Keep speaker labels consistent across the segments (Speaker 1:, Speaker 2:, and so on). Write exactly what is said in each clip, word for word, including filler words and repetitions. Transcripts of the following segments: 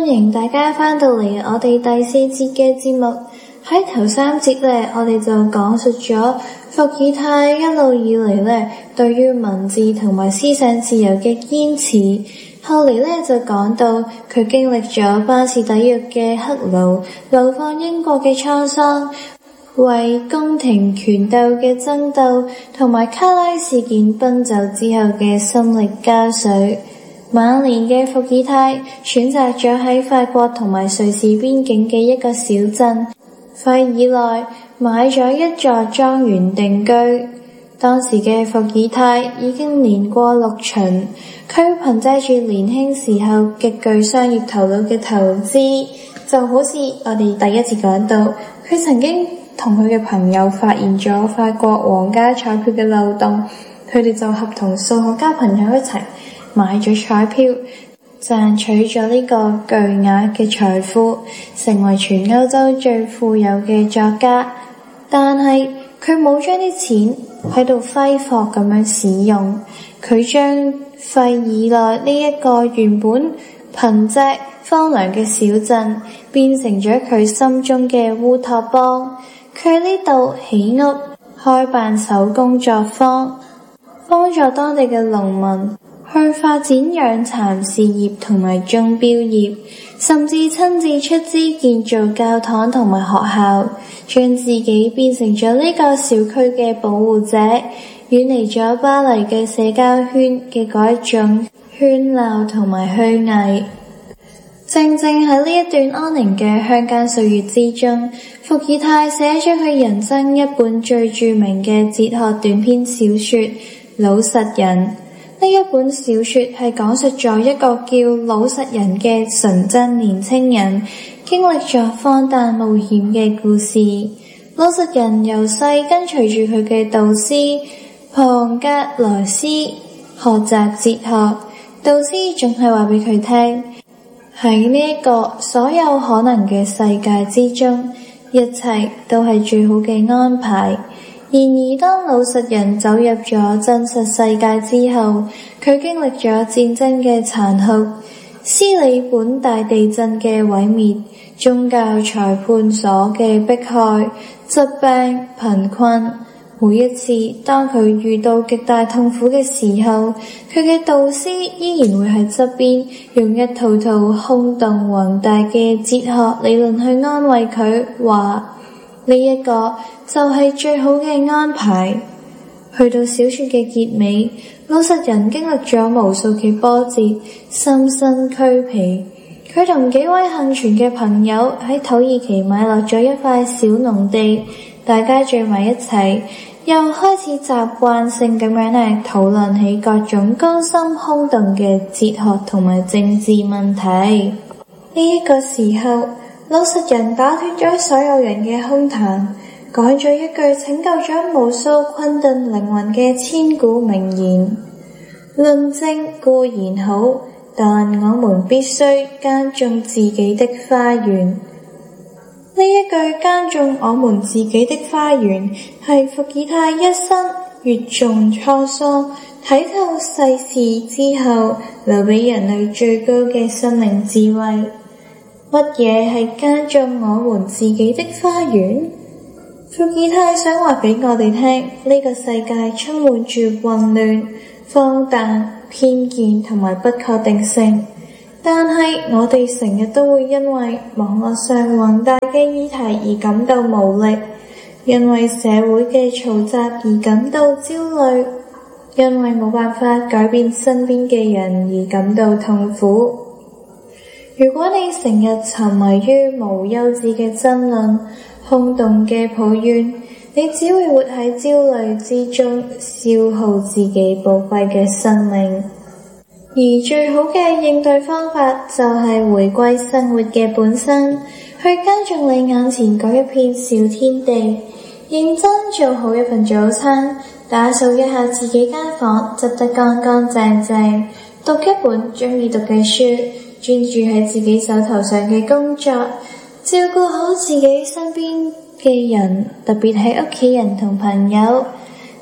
Speaker 1: 迎大家返到嚟我哋第四節嘅節目。喺頭三節呢，我哋就講述咗伏爾泰一路以嚟呢對於文字同埋思想自由嘅堅持。後嚟呢就講到佢經歷咗巴士底獄嘅黑奴流放英國嘅滄桑，為宮廷權鬥嘅爭鬥同埋卡拉事件奔走之後嘅心力交瘁。晚年嘅伏爾泰選擇咗喺法國同埋瑞士邊境嘅一個小鎮費爾內買咗一座莊園定居。當時嘅伏爾泰已經年過六旬，佢憑借住年輕時候極具商業頭腦嘅投資，就好似我哋第一次講到，佢曾經同佢嘅朋友發現咗法國皇家彩票嘅漏洞，佢哋就合同數學家朋友一齊買咗彩票，賺取咗呢個巨額嘅財富，成為全歐洲最富有嘅作家。但係佢冇將啲錢喺度揮霍咁樣使用，佢將費爾內呢一個原本貧瘠荒涼嘅小鎮變成咗佢心中嘅烏托邦。佢喺呢度起屋，開辦手工作坊，幫助當地嘅農民去發展養蠶事業同埋鐘錶業，甚至親自出資建造教堂同埋學校，將自己變成咗呢個小區嘅保護者，遠離咗巴黎嘅社交圈嘅嗰一種喧鬧同埋虛偽。正正喺呢一段安寧嘅鄉間歲月之中，伏爾泰寫咗佢人生一本最著名嘅哲學短篇小說《老實人》。呢一本小說係講述咗一個叫老實人嘅純真年輕人經歷咗荒誕冒險嘅故事。老實人由細跟隨住佢嘅導師龐格萊斯學習哲學，導師總係話俾佢聽，喺呢一個所有可能嘅世界之中，一切都係最好嘅安排。然而當老實人走入咗真實世界之後，佢經歷咗戰爭嘅殘酷、斯里本大地震嘅毀滅、宗教裁判所嘅迫害、疾病、貧困。每一次當佢遇到極大痛苦嘅時候，佢嘅導師依然會喺側邊用一套套空洞宏大嘅哲學理論去安慰佢，話呢一個就係最好嘅安排。去到小說嘅結尾，老實人經歷咗無數嘅波折，心身俱疲。佢同幾位幸存嘅朋友喺土耳其買落咗一塊小農地，大家聚埋一齊，又開始習慣性咁樣嚟討論起各種高深空洞嘅哲學同埋政治問題。呢一個時候，老實人打斷咗所有人嘅空談，講咗一句拯救咗無數困頓靈魂嘅千古名言：論證固然好，但我們必須耕種自己的花園。呢一句耕種我們自己的花園，係伏爾泰一生閱盡滄桑、睇透世事之後，留俾人類最高嘅生命智慧。乜嘢係耕種我們自己的花園？伏爾泰想話俾我哋聽，呢個世界充滿住混亂、荒誕、偏見同埋不確定性，但係我哋成日都會因為網絡上宏大嘅議題而感到無力，因為社會嘅嘈雜而感到焦慮，因為冇辦法改變身邊嘅人而感到痛苦。如果你成日沉迷於無休止嘅爭論、空洞嘅抱怨，你只會活喺焦慮之中，消耗自己寶貴嘅生命。而最好嘅應對方法就係回歸生活嘅本身，去耕種你眼前嗰一片小天地，認真做好一份早餐，打掃一下自己間房，執得乾乾淨淨，讀一本鍾意讀嘅書，專注喺自己手頭上嘅工作，照顧好自己身邊嘅人，特別係屋企人同朋友。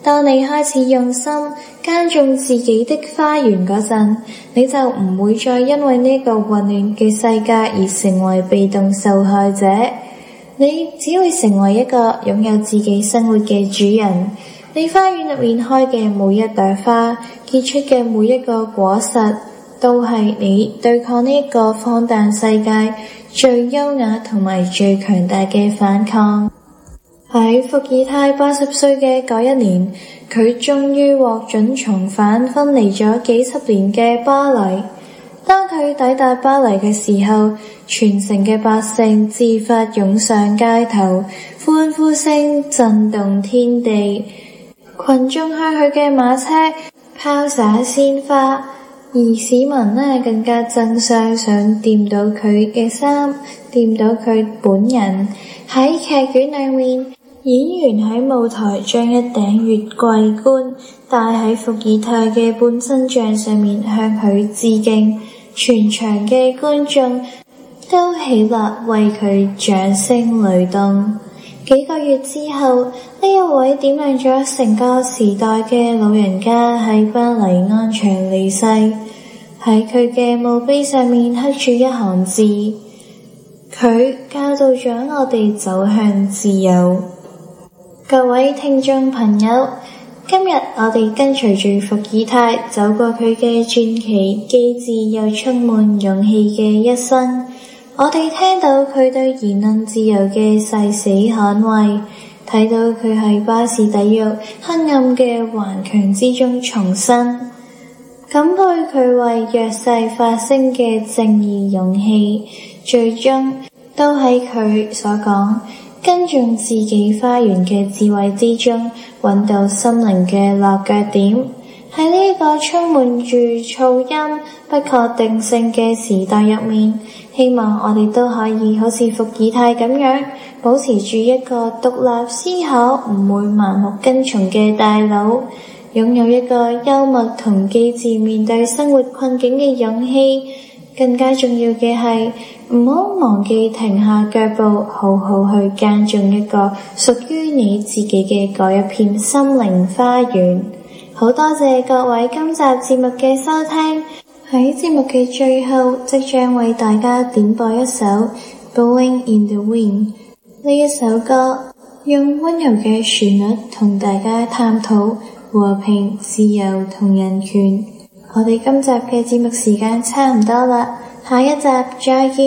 Speaker 1: 當你開始用心耕種自己的花園嗰陣，你就唔會再因為呢個混亂嘅世界而成為被動受害者。你只會成為一個擁有自己生活嘅主人。你花園入面開嘅每一朵花，結出嘅每一個果實，都係你對抗呢一個荒誕世界最優雅同埋最強大嘅反抗。喺伏爾泰八十歲嘅嗰一年，佢終於獲准重返分離咗幾十年嘅巴黎。當佢抵達巴黎嘅時候，全城嘅百姓自發湧上街頭，歡呼聲震動天地。群眾向佢嘅馬車拋灑鮮花，而市民呢更加爭相想掂到佢嘅衫，掂到佢本人。喺劇院裏面，演員喺舞台將一頂月桂冠戴喺伏爾泰嘅半身像上面，向佢致敬。全場嘅觀眾都起立為佢掌聲雷動。幾個月之後，呢一位點亮咗成個時代嘅老人家喺巴黎安詳離世。喺佢嘅墓碑上面刻住一行字：佢教導咗我哋走向自由。各位聽眾朋友，今日我哋跟隨住伏爾泰走過佢嘅傳奇、機智又充滿勇氣嘅一生。我哋聽到佢對言論自由嘅誓死捍衛，睇到佢喺巴士底獄黑暗嘅頑強之中重生，感佩佢為弱勢發聲嘅正義勇氣，最終都喺佢所講耕種自己花園嘅智慧之中，揾到心靈嘅落腳點。喺呢個充滿住噪音、不確定性嘅時代入面，希望我哋都可以好似伏爾泰咁樣，保持住一個獨立思考、唔會盲目跟從嘅大腦，擁有一個幽默同機智面對生活困境嘅勇氣。更加重要嘅係，唔好忘記停下腳步，好好去耕種一個屬於你自己嘅嗰一片心靈花園。好多謝各位今集節目嘅收聽。喺節目嘅最後，即將為大家點播一首《Blowing in the Wind》。呢一首歌用溫柔嘅旋律同大家探討和平、自由同人權。我哋今集嘅節目時間差唔多啦，下一集再見。